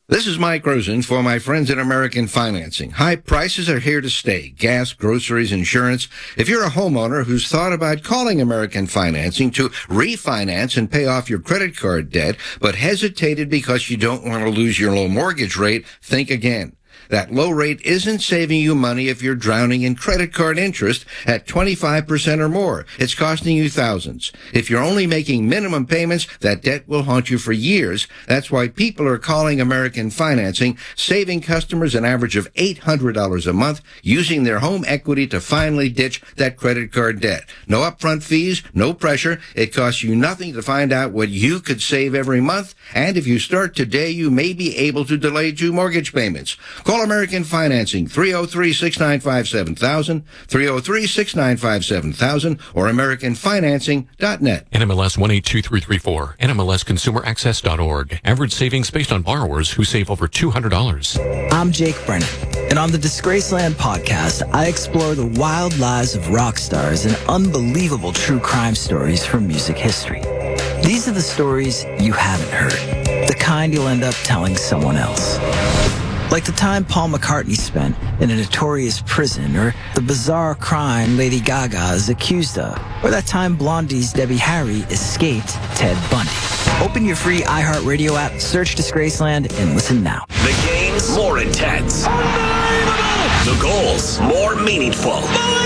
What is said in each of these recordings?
This is Mike Rosen for my friends at American Financing. High prices are here to stay. Gas, groceries, insurance. If you're a homeowner who's thought about calling American Financing to refinance and pay off your credit card debt, but hesitated because you don't want to lose your low mortgage rate, think again. That low rate isn't saving you money if you're drowning in credit card interest at 25% or more. It's costing you thousands. If you're only making minimum payments, that debt will haunt you for years. That's why people are calling American Financing, saving customers an average of $800 a month, using their home equity to finally ditch that credit card debt. No upfront fees, no pressure. It costs you nothing to find out what you could save every month. And if you start today, you may be able to delay 2 mortgage payments. Call American Financing, 303-695-7000, 303-695-7000, or AmericanFinancing.net. NMLS 182334, NMLSConsumerAccess.org. Average savings based on borrowers who save over $200. I'm Jake Brennan, and on the Disgraceland podcast, I explore the wild lives of rock stars and unbelievable true crime stories from music history. These are the stories you haven't heard, the kind you'll end up telling someone else. Like the time Paul McCartney spent in a notorious prison, or the bizarre crime Lady Gaga is accused of, or that time Blondie's Debbie Harry escaped Ted Bundy. Open your free iHeartRadio app, search Disgraceland, and listen now. The games more intense. Unbelievable! The goals more meaningful.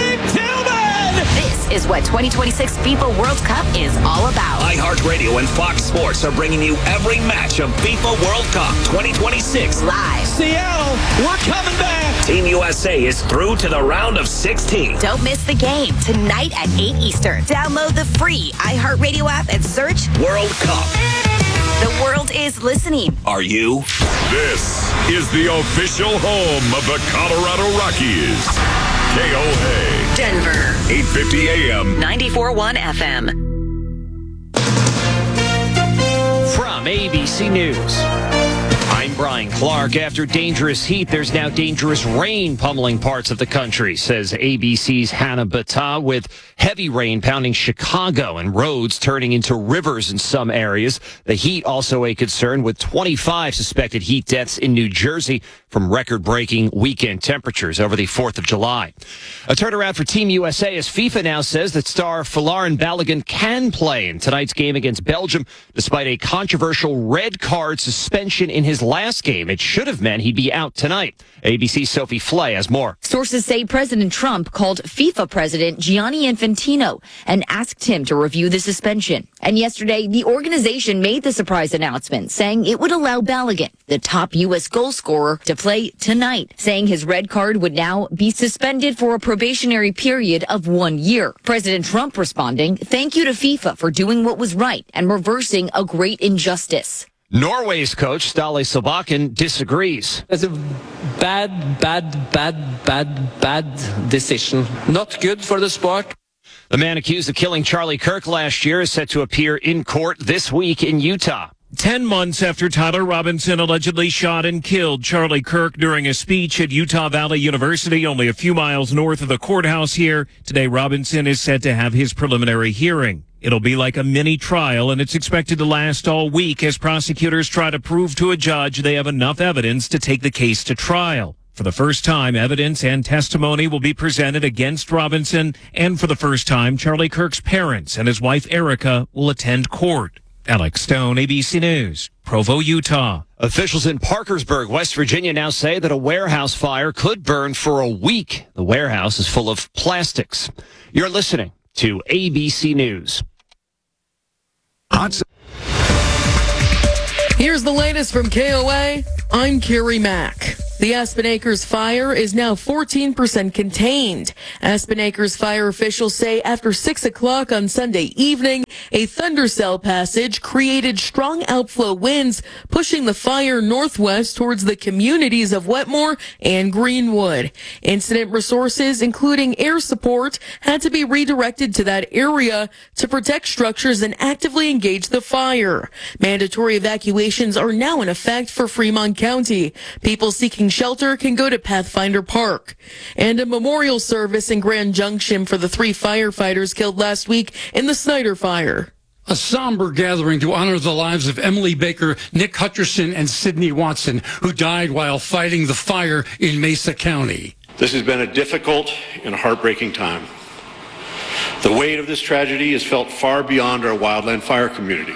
This is what 2026 FIFA World Cup is all about. iHeartRadio and Fox Sports are bringing you every match of FIFA World Cup 2026 live. Seattle, we're coming back. Team USA is through to the round of 16. Don't miss the game tonight at 8 Eastern. Download the free iHeartRadio app and search World Cup. The world is listening. Are you? This is the official home of the Colorado Rockies. KOA. Denver. 850 AM. 94.1 FM. From ABC News, I'm Brian Clark. After dangerous heat, there's now dangerous rain pummeling parts of the country, says ABC's Hannah Battah, with heavy rain pounding Chicago and roads turning into rivers in some areas. The heat also a concern, with 25 suspected heat deaths in New Jersey from record-breaking weekend temperatures over the 4th of July. A turnaround for Team USA as FIFA now says that star Folarin Balogun can play in tonight's game against Belgium, despite a controversial red card suspension in his last game. It should have meant he'd be out tonight. ABC's Sophie Flay has more. Sources say President Trump called FIFA President Gianni Infantino and asked him to review the suspension. And yesterday, the organization made the surprise announcement, saying it would allow Balogun, the top U.S. goal scorer, to play tonight, saying his red card would now be suspended for a probationary period of 1 year. President Trump responding, "Thank you to FIFA for doing what was right and reversing a great injustice." Norway's coach, Ståle Solbakken, disagrees. It's a bad decision. Not good for the sport. The man accused of killing Charlie Kirk last year is set to appear in court this week in Utah. 10 months after Tyler Robinson allegedly shot and killed Charlie Kirk during a speech at Utah Valley University, only a few miles north of the courthouse here, today Robinson is set to have his preliminary hearing. It'll be like a mini trial, and it's expected to last all week as prosecutors try to prove to a judge they have enough evidence to take the case to trial. For the first time, evidence and testimony will be presented against Robinson, and for the first time, Charlie Kirk's parents and his wife Erica will attend court. Alex Stone, ABC News, Provo, Utah. Officials in Parkersburg, West Virginia now say that a warehouse fire could burn for a week. The warehouse is full of plastics. You're listening to ABC News. Here's the latest from KOA. I'm Carrie Mack. The Aspen Acres fire is now 14% contained. Aspen Acres fire officials say after 6 o'clock on Sunday evening, a thundercell passage created strong outflow winds, pushing the fire northwest towards the communities of Wetmore and Greenwood. Incident resources, including air support, had to be redirected to that area to protect structures and actively engage the fire. Mandatory evacuations are now in effect for Fremont County. People seeking shelter can go to Pathfinder Park. And a memorial service in Grand Junction for the 3 firefighters killed last week in the Snyder Fire. A somber gathering to honor the lives of Emily Baker, Nick Hutcherson, and Sydney Watson, who died while fighting the fire in Mesa County. This has been a difficult and heartbreaking time. The weight of this tragedy is felt far beyond our wildland fire community.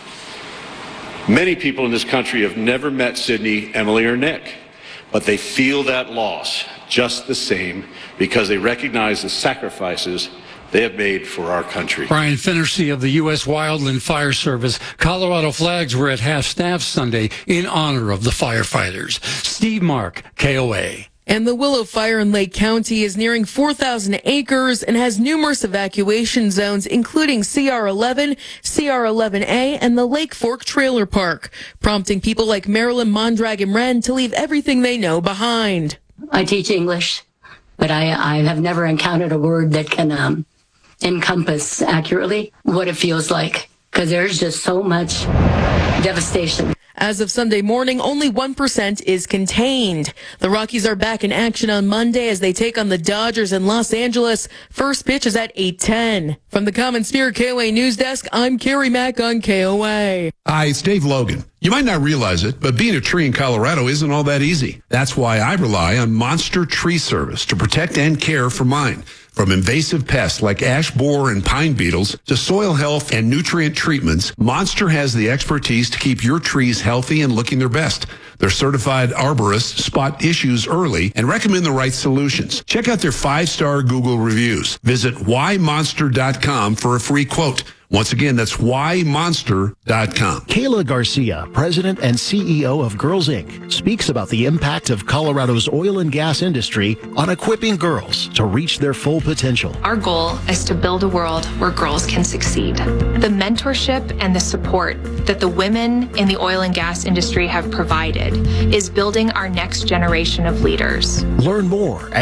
Many people in this country have never met Sydney, Emily, or Nick, but they feel that loss just the same because they recognize the sacrifices they have made for our country. Brian Finnersey of the U.S. Wildland Fire Service. Colorado flags were at half-staff Sunday in honor of the firefighters. Steve Mark, KOA. And the Willow Fire in Lake County is nearing 4,000 acres and has numerous evacuation zones, including CR11, CR11A, and the Lake Fork Trailer Park, prompting people like Marilyn Mondragon Wren to leave everything they know behind. I teach English, but I have never encountered a word that can encompass accurately what it feels like, because there's just so much devastation. As of Sunday morning, only 1% is contained. The Rockies are back in action on Monday as they take on the Dodgers in Los Angeles. First pitch is at 8:10. From the Common Spirit KOA News Desk, I'm Carrie Mack on KOA. Hi, it's Dave Logan. You might not realize it, but being a tree in Colorado isn't all that easy. That's why I rely on Monster Tree Service to protect and care for mine. From invasive pests like ash borer and pine beetles to soil health and nutrient treatments, Monster has the expertise to keep your trees healthy and looking their best. Their certified arborists spot issues early and recommend the right solutions. Check out their 5-star Google reviews. Visit whymonster.com for a free quote. Once again, that's whymonster.com. Kayla Garcia, president and CEO of Girls Inc., speaks about the impact of Colorado's oil and gas industry on equipping girls to reach their full potential. Our goal is to build a world where girls can succeed. The mentorship and the support that the women in the oil and gas industry have provided is building our next generation of leaders. Learn more at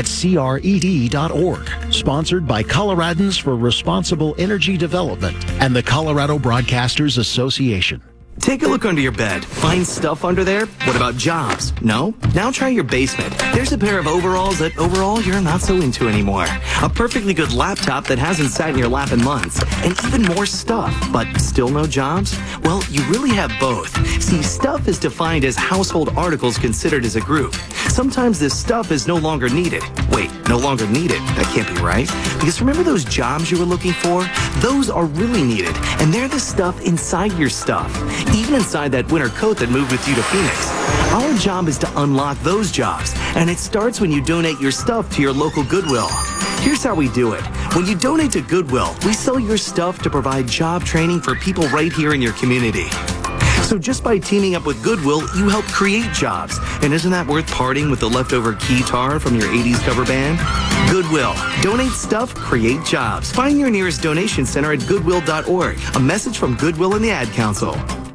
CRED.org. Sponsored by Coloradans for Responsible Energy Development and the Colorado Broadcasters Association. Take a look under your bed. Find stuff under there? What about jobs? No? Now try your basement. There's a pair of overalls that overall you're not so into anymore. A perfectly good laptop that hasn't sat in your lap in months. And even more stuff. But still no jobs? Well, you really have both. See, stuff is defined as household articles considered as a group. Sometimes this stuff is no longer needed. Wait, no longer needed? That can't be right. Because remember those jobs you were looking for? Those are really needed. And they're the stuff inside your stuff. Even inside that winter coat that moved with you to Phoenix. Our job is to unlock those jobs, and it starts when you donate your stuff to your local Goodwill. Here's how we do it. When you donate to Goodwill, we sell your stuff to provide job training for people right here in your community. So just by teaming up with Goodwill, you help create jobs. And isn't that worth parting with the leftover keytar from your 80s cover band? Goodwill. Donate stuff, create jobs. Find your nearest donation center at goodwill.org. A message from Goodwill and the Ad Council.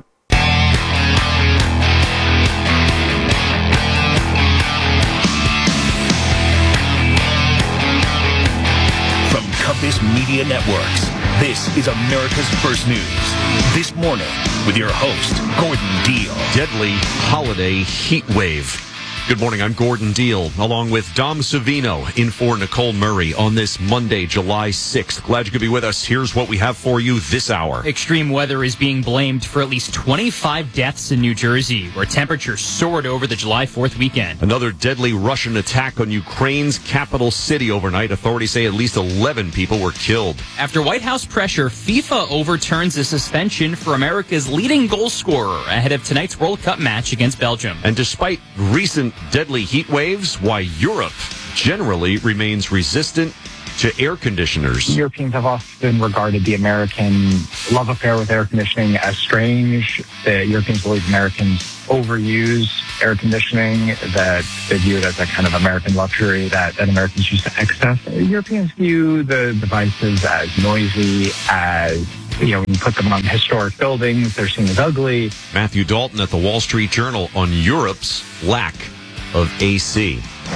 From Compass Media Networks, this is America's First News. This morning, with your host, Gordon Deal. Deadly holiday heat wave. Good morning, I'm Gordon Deal, along with Dom Savino in for Nicole Murray on this Monday, July 6th. Glad you could be with us. Here's what we have for you this hour. Extreme weather is being blamed for at least 25 deaths in New Jersey, where temperatures soared over the July 4th weekend. Another deadly Russian attack on Ukraine's capital city overnight. Authorities say at least 11 people were killed. After White House pressure, FIFA overturns the suspension for America's leading goal scorer ahead of tonight's World Cup match against Belgium. And despite recent deadly heat waves, why Europe generally remains resistant to air conditioners. Europeans have often regarded the American love affair with air conditioning as strange. The Europeans believe Americans overuse air conditioning, that they view it as a kind of American luxury that Americans use to excess. Europeans view the devices as noisy, as when you put them on historic buildings, they're seen as ugly. Matthew Dalton at the Wall Street Journal on Europe's lack of AC.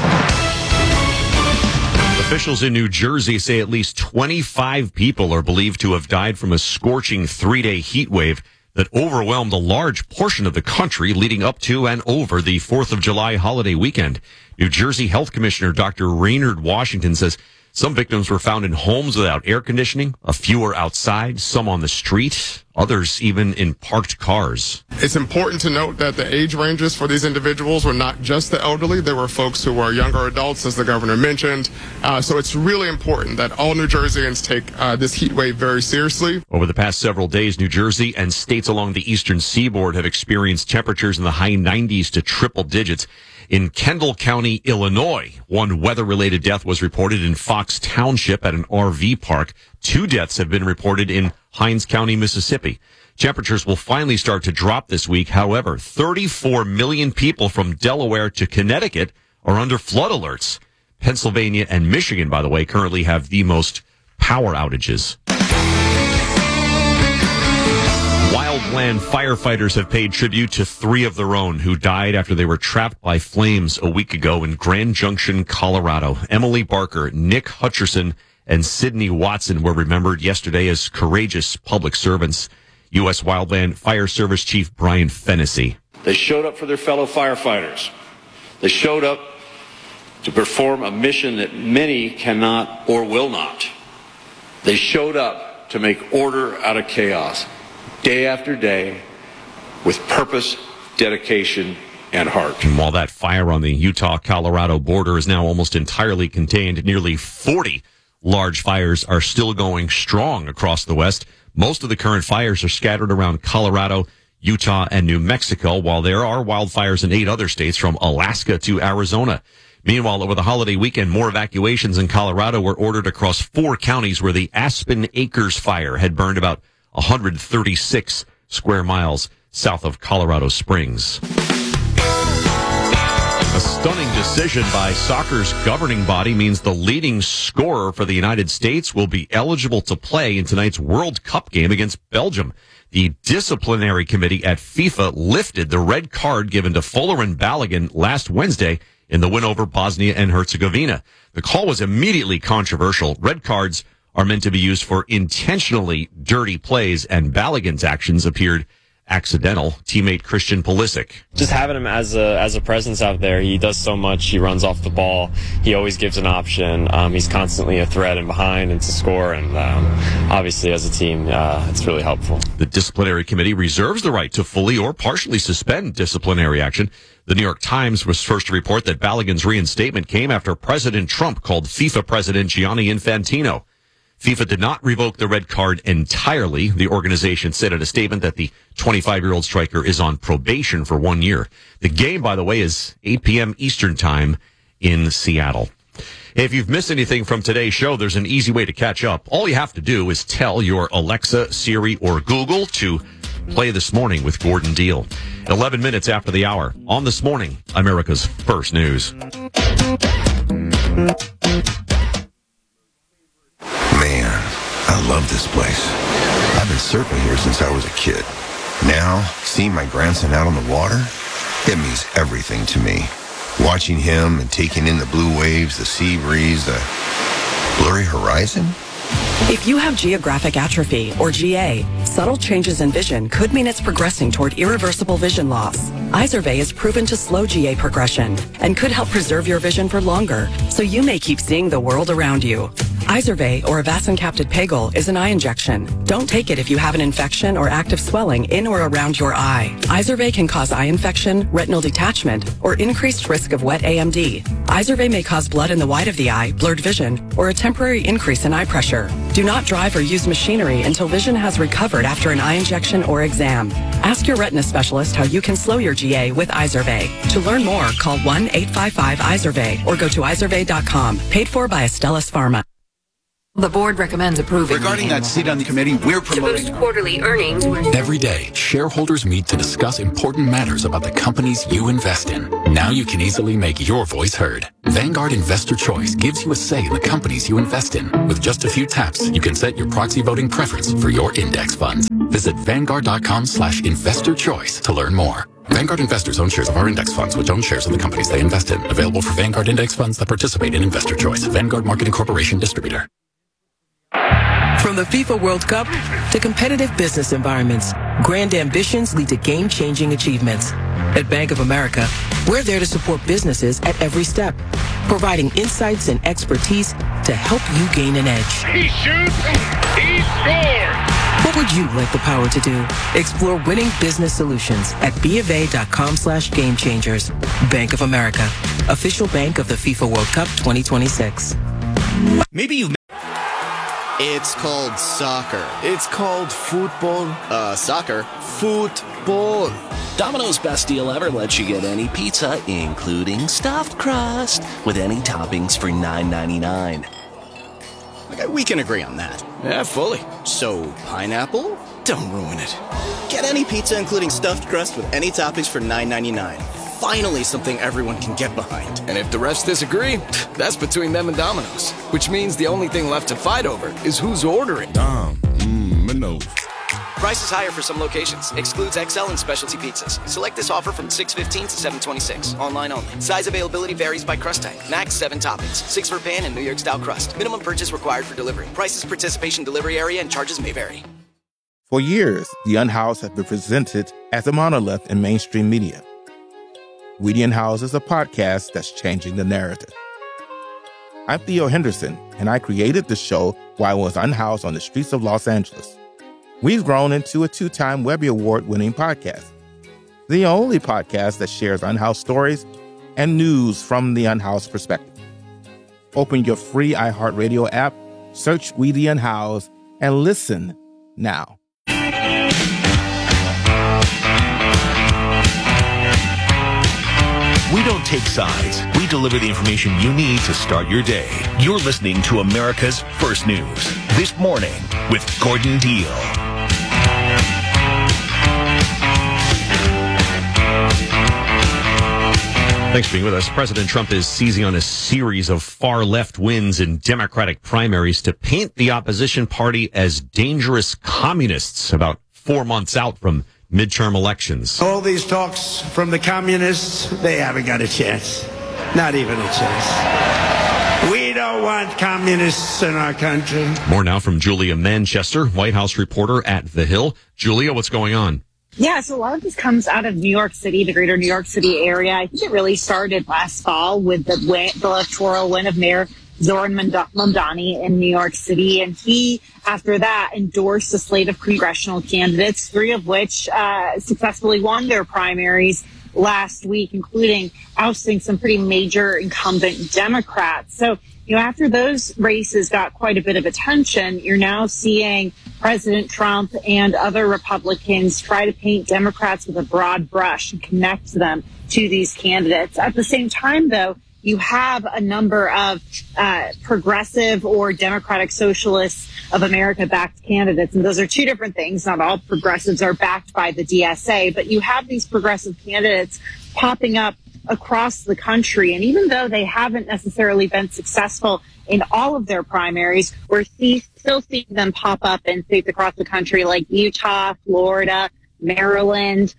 Officials in New Jersey say at least 25 people are believed to have died from a scorching 3-day heat wave that overwhelmed a large portion of the country leading up to and over the 4th of July holiday weekend. New Jersey Health Commissioner Dr. Raynard Washington says some victims were found in homes without air conditioning, a few were outside, some on the street. others even in parked cars. It's important to note that the age ranges for these individuals were not just the elderly. There were folks who were younger adults, as the governor mentioned. So it's really important that all New Jerseyans take this heat wave very seriously. Over the past several days, New Jersey and states along the eastern seaboard have experienced temperatures in the high 90s to triple digits. In Kendall County, Illinois, one weather-related death was reported in Fox Township at an RV park. 2 deaths have been reported in Hinds County, Mississippi. Temperatures will finally start to drop this week. However, 34 million people from Delaware to Connecticut are under flood alerts. Pennsylvania and Michigan, by the way, currently have the most power outages. Wildland firefighters have paid tribute to 3 of their own who died after they were trapped by flames a week ago in Grand Junction, Colorado. Emily Barker, Nick Hutcherson, and Sidney Watson were remembered yesterday as courageous public servants. U.S. Wildland Fire Service Chief Brian Fennessy. They showed up for their fellow firefighters. They showed up to perform a mission that many cannot or will not. They showed up to make order out of chaos, day after day, with purpose, dedication, and heart. And while that fire on the Utah-Colorado border is now almost entirely contained, nearly 40 large fires are still going strong across the West. Most of the current fires are scattered around Colorado, Utah, and New Mexico, while there are wildfires in 8 other states from Alaska to Arizona. Meanwhile, over the holiday weekend, more evacuations in Colorado were ordered across 4 counties where the Aspen Acres fire had burned about 136 square miles south of Colorado Springs. A stunning decision by soccer's governing body means the leading scorer for the United States will be eligible to play in tonight's World Cup game against Belgium. The disciplinary committee at FIFA lifted the red card given to Folarin Balogun last Wednesday in the win over Bosnia and Herzegovina. The call was immediately controversial. Red cards are meant to be used for intentionally dirty plays, and Balogun's actions appeared accidental. Teammate Christian Pulisic. Just having him as a presence out there, he does so much. He runs off the ball. He always gives an option. He's constantly a threat and behind and to score. And obviously, as a team, it's really helpful. The disciplinary committee reserves the right to fully or partially suspend disciplinary action. The New York Times was first to report that Balogun's reinstatement came after President Trump called FIFA President Gianni Infantino. FIFA did not revoke the red card entirely. The organization said in a statement that the 25-year-old striker is on probation for 1 year. The game, by the way, is 8 p.m. Eastern Time in Seattle. If you've missed anything from today's show, there's an easy way to catch up. All you have to do is tell your Alexa, Siri, or Google to play This Morning with Gordon Deal. 11 minutes after the hour. On This Morning, America's First News. Man, I love this place. I've been surfing here since I was a kid. Now, seeing my grandson out on the water, it means everything to me. Watching him and taking in the blue waves, the sea breeze, the blurry horizon. If you have geographic atrophy, or GA, subtle changes in vision could mean it's progressing toward irreversible vision loss. Izervay is proven to slow GA progression and could help preserve your vision for longer, so you may keep seeing the world around you. Izervay, or avacincaptad pegol, is an eye injection. Don't take it if you have an infection or active swelling in or around your eye. Izervay can cause eye infection, retinal detachment, or increased risk of wet AMD. Izervay may cause blood in the white of the eye, blurred vision, or a temporary increase in eye pressure. Do not drive or use machinery until vision has recovered after an eye injection or exam. Ask your retina specialist how you can slow your GA with Izervay. To learn more, call 1-855-IZERVAY or go to izervay.com. Paid for by Astellas Pharma. The board recommends approving. Regarding that seat on the committee, we're promoting. To boost quarterly earnings. Every day, shareholders meet to discuss important matters about the companies you invest in. Now you can easily make your voice heard. Vanguard Investor Choice gives you a say in the companies you invest in. With just a few taps, you can set your proxy voting preference for your index funds. Visit Vanguard.com/investorchoice to learn more. Vanguard investors own shares of our index funds, which own shares of the companies they invest in. Available for Vanguard index funds that participate in Investor Choice. Vanguard Marketing Corporation Distributor. From the FIFA World Cup to competitive business environments, grand ambitions lead to game-changing achievements. At Bank of America, we're there to support businesses at every step, providing insights and expertise to help you gain an edge. He shoots, he scores! What would you like the power to do? Explore winning business solutions at BofA.com/gamechangers. Bank of America, official bank of the FIFA World Cup 2026. Maybe you've... It's called soccer. It's called football. Soccer. Football. Domino's best deal ever lets you get any pizza, including stuffed crust, with any toppings for $9.99. Okay, we can agree on that. Yeah, fully. So, pineapple? Don't ruin it. Get any pizza, including stuffed crust, with any toppings for $9.99. Finally something everyone can get behind. And if the refs disagree, that's between them and Domino's. Which means the only thing left to fight over is who's ordering. Domino's. Price is higher for some locations. Excludes XL and specialty pizzas. Select this offer from 6/15 to 7/26. Online only. Size availability varies by crust type. Max 7 toppings. 6 for pan and New York style crust. Minimum purchase required for delivery. Prices, participation, delivery area, and charges may vary. For years, The Unhoused has been presented as a monolith in mainstream media. We the Unhoused is a podcast that's changing the narrative. I'm Theo Henderson, and I created the show while I was unhoused on the streets of Los Angeles. We've grown into a 2-time Webby Award-winning podcast, the only podcast that shares unhoused stories and news from the unhoused perspective. Open your free iHeartRadio app, search We the Unhoused, and listen now. We don't take sides. We deliver the information you need to start your day. You're listening to America's First News. This morning with Gordon Deal. Thanks for being with us. President Trump is seizing on a series of far-left wins in Democratic primaries to paint the opposition party as dangerous communists about 4 months out from midterm elections. All these talks from the communists, they haven't got a chance. Not even a chance. We don't want communists in our country. More now from Julia Manchester, White House reporter at The Hill. Julia, what's going on? Yeah, so a lot of this comes out of New York City, the greater New York City area. I think it really started last fall with the electoral win of Mayor Zoran Mamdani in New York City. And he, after that, endorsed a slate of congressional candidates, 3 of which successfully won their primaries last week, including ousting some pretty major incumbent Democrats. So, after those races got quite a bit of attention, you're now seeing President Trump and other Republicans try to paint Democrats with a broad brush and connect them to these candidates. At the same time, though, you have a number of progressive or Democratic Socialists of America-backed candidates, and those are 2 different things. Not all progressives are backed by the DSA, but you have these progressive candidates popping up across the country. And even though they haven't necessarily been successful in all of their primaries, we're still seeing them pop up in states across the country like Utah, Florida, Maryland.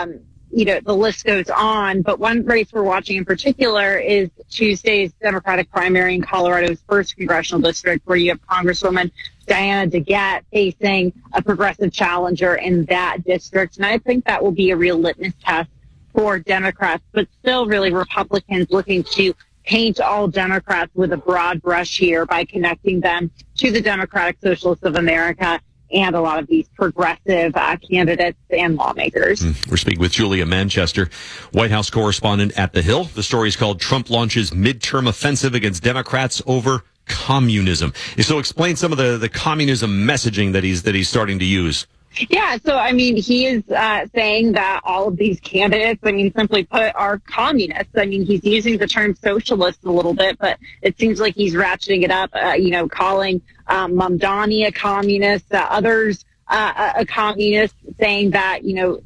The list goes on. But one race we're watching in particular is Tuesday's Democratic primary in Colorado's 1st congressional district, where you have Congresswoman Diana DeGette facing a progressive challenger in that district. And I think that will be a real litmus test for Democrats, but still really Republicans looking to paint all Democrats with a broad brush here by connecting them to the Democratic Socialists of America and a lot of these progressive candidates and lawmakers. We're speaking with Julia Manchester, White House correspondent at The Hill. The story is called Trump Launches Midterm Offensive Against Democrats Over Communism. So explain some of the communism messaging that he's starting to use. Yeah, so, he is saying that all of these candidates, simply put, are communists. He's using the term socialist a little bit, but it seems like he's ratcheting it up, calling Mamdani a communist, others a communist, saying that,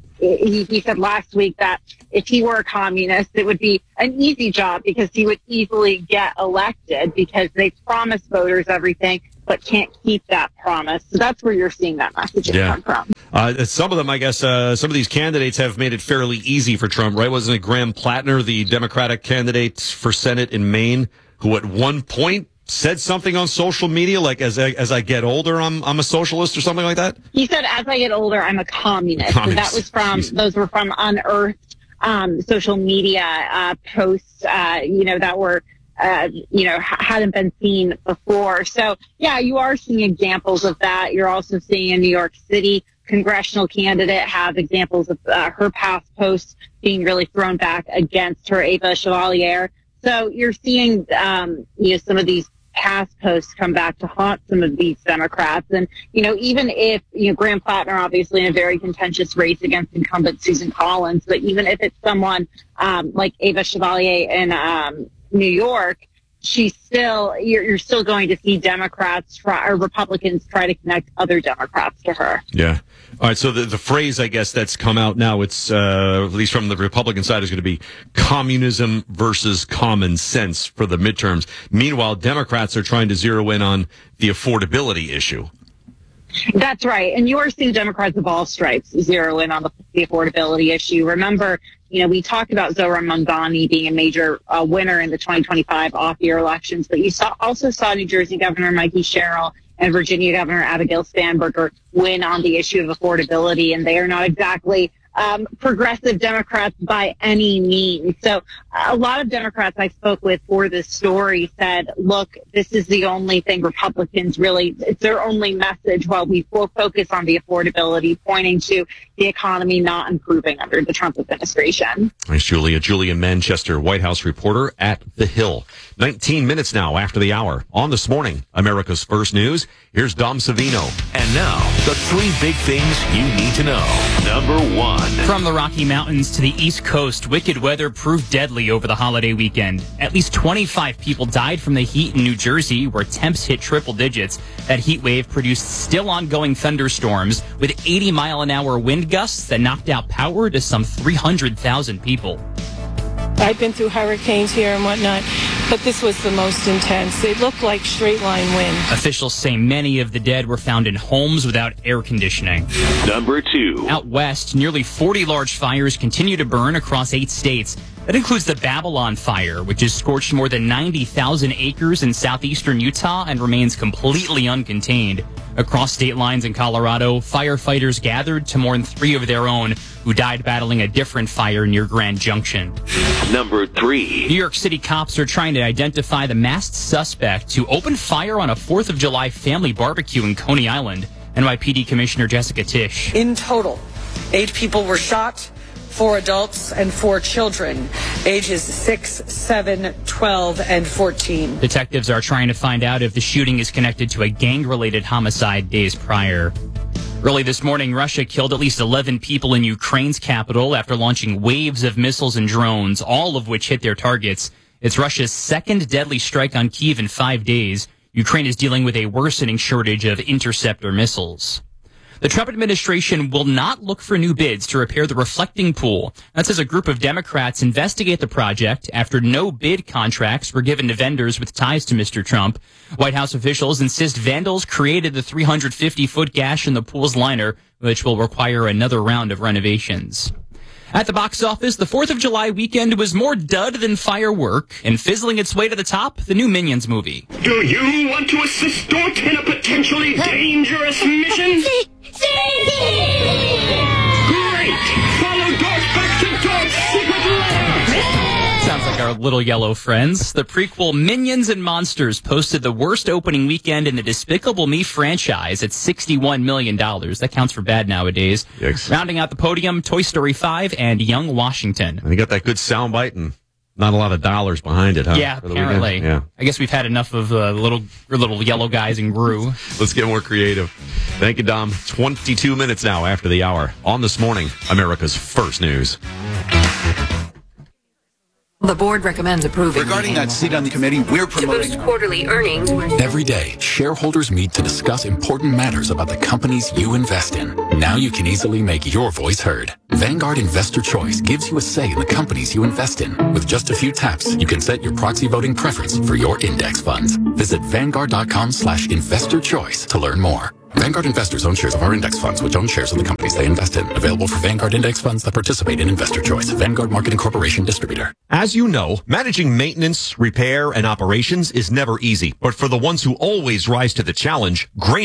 he said last week that if he were a communist, it would be an easy job because he would easily get elected because they promise voters everything but can't keep that promise. So that's where you're seeing that message come from. Some of them, I guess, some of these candidates have made it fairly easy for Trump, right? Wasn't it Graham Plattner, the Democratic candidate for Senate in Maine, who at one point said something on social media like, as I get older, I'm a socialist or something like that? He said, as I get older, I'm a communist. And that was those were from unearthed social media posts, that were hadn't been seen before. So, yeah, you are seeing examples of that. You're also seeing in New York City, congressional candidate have examples of her past posts being really thrown back against her, Ava Chevalier. So you're seeing, some of these past posts come back to haunt some of these Democrats. And, even if, Graham Plattner, obviously in a very contentious race against incumbent Susan Collins, but even if it's someone like Ava Chevalier in New York, you're still going to see Republicans try to connect other Democrats to her. Yeah. All right. So the phrase, I guess, that's come out now, it's at least from the Republican side, is going to be communism versus common sense for the midterms. Meanwhile, Democrats are trying to zero in on the affordability issue. That's right. And you are seeing Democrats of all stripes zero in on the affordability issue. Remember, we talked about Zohran Mamdani being a major winner in the 2025 off-year elections, but you also saw New Jersey Governor Mikey Sherrill and Virginia Governor Abigail Spanberger win on the issue of affordability, and they are not exactly progressive Democrats by any means. So a lot of Democrats I spoke with for this story said, look, this is the only thing Republicans really, it's their only message while we will focus on the affordability, pointing to the economy not improving under the Trump administration. Thanks, Julia. Julia Manchester, White House reporter at The Hill. 19 minutes now after the hour. On This Morning, America's First News, here's Dom Savino. And now, the 3 big things you need to know. Number 1. From the Rocky Mountains to the East Coast, wicked weather proved deadly over the holiday weekend. At least 25 people died from the heat in New Jersey, where temps hit triple digits. That heat wave produced still ongoing thunderstorms with 80-mile-an-hour wind gusts that knocked out power to some 300,000 people. I've been through hurricanes here and whatnot, but this was the most intense. It looked like straight-line wind. Officials say many of the dead were found in homes without air conditioning. Number 2. Out west, nearly 40 large fires continue to burn across 8 states. That includes the Babylon Fire, which has scorched more than 90,000 acres in southeastern Utah and remains completely uncontained. Across state lines in Colorado, firefighters gathered to mourn 3 of their own who died battling a different fire near Grand Junction. Number 3. New York City cops are trying to identify the masked suspect who opened fire on a 4th of July family barbecue in Coney Island. NYPD Commissioner Jessica Tisch. In total, 8 people were shot. 4 adults and 4 children, ages 6, 7, 12, and 14. Detectives are trying to find out if the shooting is connected to a gang-related homicide days prior. Early this morning, Russia killed at least 11 people in Ukraine's capital after launching waves of missiles and drones, all of which hit their targets. It's Russia's second deadly strike on Kyiv in 5 days. Ukraine is dealing with a worsening shortage of interceptor missiles. The Trump administration will not look for new bids to repair the reflecting pool. That's as a group of Democrats investigate the project after no bid contracts were given to vendors with ties to Mr. Trump. White House officials insist vandals created the 350-foot gash in the pool's liner, which will require another round of renovations. At the box office, the 4th of July weekend was more dud than firework, and fizzling its way to the top, the new Minions movie. Do you want to assist Dort in a potentially dangerous mission? Great! Follow Dort back to Dort's secret lair! Sounds like our little yellow friends. The prequel Minions and Monsters posted the worst opening weekend in the Despicable Me franchise at $61 million. That counts for bad nowadays. Yikes. Rounding out the podium, Toy Story 5 and Young Washington. And you got that good soundbite and not a lot of dollars behind it, huh? Yeah, apparently. Yeah. I guess we've had enough of little yellow guys in Gru. Let's get more creative. Thank you, Dom. 22 minutes now after the hour. On This Morning, America's First News. The board recommends approving. Regarding that seat on the committee, we're To promoting boost quarterly earnings. Every day, shareholders meet to discuss important matters about the companies you invest in. Now you can easily make your voice heard. Vanguard Investor Choice gives you a say in the companies you invest in. With just a few taps, you can set your proxy voting preference for your index funds. Visit Vanguard.com/investorchoice to learn more. Vanguard investors own shares of our index funds, which own shares of the companies they invest in. Available for Vanguard index funds that participate in Investor Choice. Vanguard Marketing Corporation distributor. As you know, managing maintenance, repair, and operations is never easy. But for the ones who always rise to the challenge, Grainger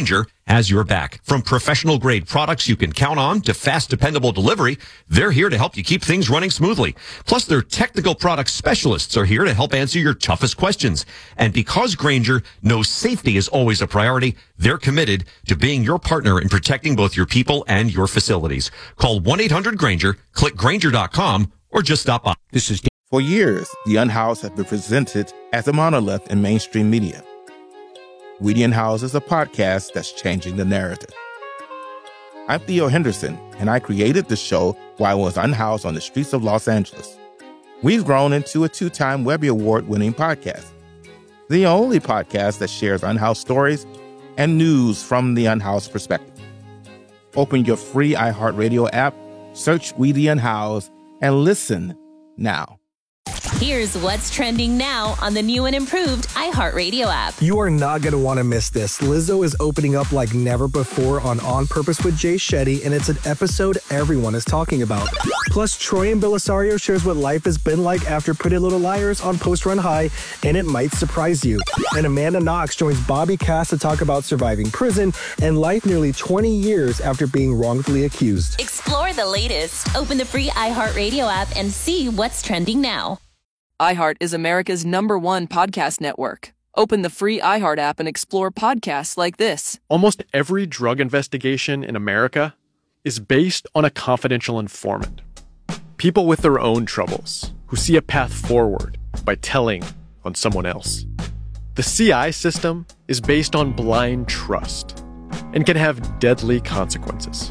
has your back. From professional grade products you can count on to fast, dependable delivery, they're here to help you keep things running smoothly. Plus, their technical product specialists are here to help answer your toughest questions. And because Grainger knows safety is always a priority, they're committed to being your partner in protecting both your people and your facilities. Call 1-800-GRAINGER, click Grainger.com, or just stop by. For years, the Unhoused have been presented as a monolith in mainstream media. Weedy and House is a podcast that's changing the narrative. I'm Theo Henderson, and I created the show while I was unhoused on the streets of Los Angeles. We've grown into a 2-time Webby Award-winning podcast, the only podcast that shares unhoused stories and news from the unhoused perspective. Open your free iHeartRadio app, search Weedy and House, and listen now. Here's what's trending now on the new and improved iHeartRadio app. You are not going to want to miss this. Lizzo is opening up like never before on Purpose with Jay Shetty, and it's an episode everyone is talking about. Plus, Troy and Belisario shares what life has been like after Pretty Little Liars on Post Run High, and it might surprise you. And Amanda Knox joins Bobby Cass to talk about surviving prison and life nearly 20 years after being wrongfully accused. Explore the latest. Open the free iHeartRadio app and see what's trending now. iHeart is America's #1 podcast network. Open the free iHeart app and explore podcasts like this. Almost every drug investigation in America is based on a confidential informant. People with their own troubles who see a path forward by telling on someone else. The CI system is based on blind trust and can have deadly consequences.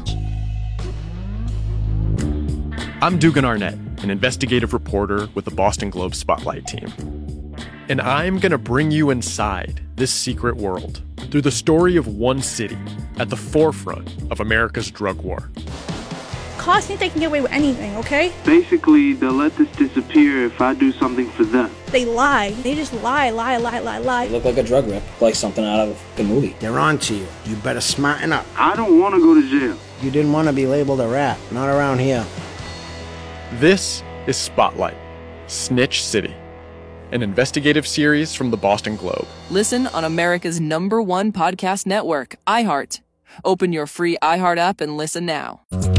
I'm Dugan Arnett, an investigative reporter with the Boston Globe Spotlight team. And I'm going to bring you inside this secret world through the story of one city at the forefront of America's drug war. Cops think they can get away with anything, okay? Basically, they'll let this disappear if I do something for them. They lie. They just lie. They look like a drug rip, like something out of the movie. They're on to you. You better smarten up. I don't want to go to jail. You didn't want to be labeled a rat. Not around here. This is Spotlight, Snitch City, an investigative series from the Boston Globe. Listen on America's #1 podcast network, iHeart. Open your free iHeart app and listen now.